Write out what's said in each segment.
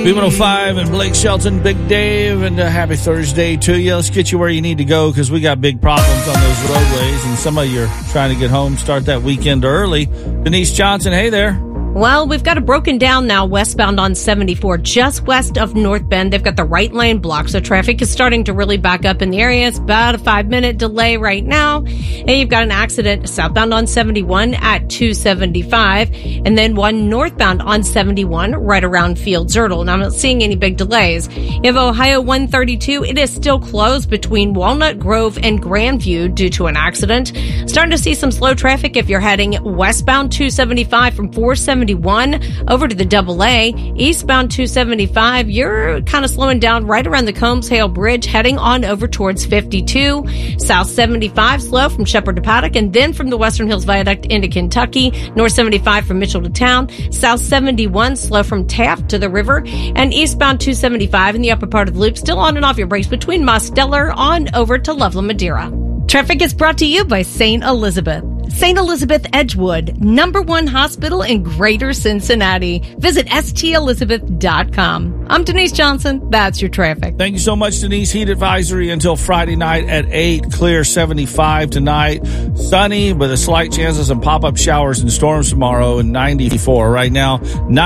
B105 and Blake Shelton, Big Dave, and happy Thursday to you. Let's get you where you need to go because we got big problems on those roadways, and some of you are trying to get home, start that weekend early. Denise Johnson, hey there. Well, we've got it broken down now westbound on 74, just west of North Bend. They've got the right lane blocked, so traffic is starting to really back up in the area. It's about a 5-minute delay right now. And you've got an accident southbound on 71 at 275, and then one northbound on 71 right around Field Zertle. Now, I'm not seeing any big delays. You have Ohio 132. It is still closed between Walnut Grove and Grandview due to an accident. Starting to see some slow traffic if you're heading westbound 275 from 471 over to the AA. Eastbound 275, you're kind of slowing down right around the Combs Hale Bridge, heading on over towards 52. South 75 slow from Shepherd to Paddock, and then from the Western Hills Viaduct into Kentucky. North 75 from Mitchell to Town. South 71 slow from Taft to the river. And eastbound 275 in the upper part of the loop, still on and off your brakes between Mosteller on over to Loveland, Madeira. Traffic is brought to you by St. Elizabeth. St. Elizabeth Edgewood, #1 hospital in Greater Cincinnati. Visit stelizabeth.com. I'm Denise Johnson. That's your traffic. Thank you so much, Denise. Heat advisory until Friday night at 8. Clear 75 tonight. Sunny with a slight chance of some pop-up showers and storms tomorrow, and 94. Right now,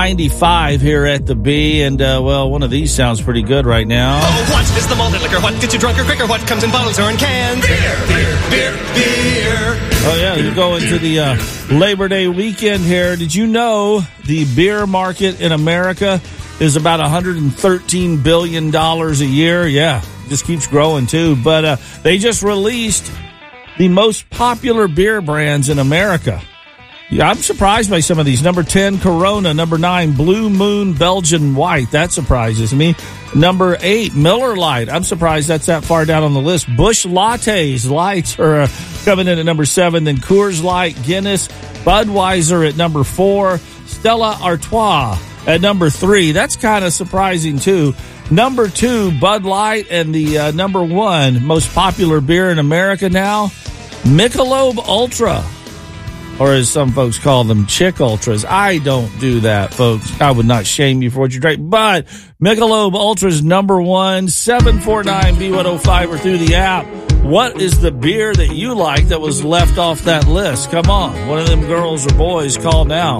95 here at the B. And, well, one of these sounds pretty good right now. Oh, what is the malted liquor? What gets you drunker quicker? What comes in bottles or in cans? Beer, beer, beer, beer. Oh, yeah, you go into the Labor Day weekend here. Did you know the beer market in America is about $113 billion a year? Yeah, just keeps growing, too. But they just released the most popular beer brands in America. Yeah, I'm surprised by some of these. Number 10, Corona. Number 9, Blue Moon Belgian White. That surprises me. Number 8, Miller Lite. I'm surprised that's that far down on the list. Busch Lattes. Lights are coming in at number 7. Then Coors Light, Guinness, Budweiser at number 4. Stella Artois at number 3. That's kind of surprising, too. Number 2, Bud Light. And the number 1 most popular beer in America now, Michelob Ultra. Or as some folks call them, Chick Ultras. I don't do that, folks. I would not shame you for what you drink. But Michelob Ultra's number 1, 749-B105 or through the app. What is the beer that you like that was left off that list? Come on. One of them girls or boys, call now.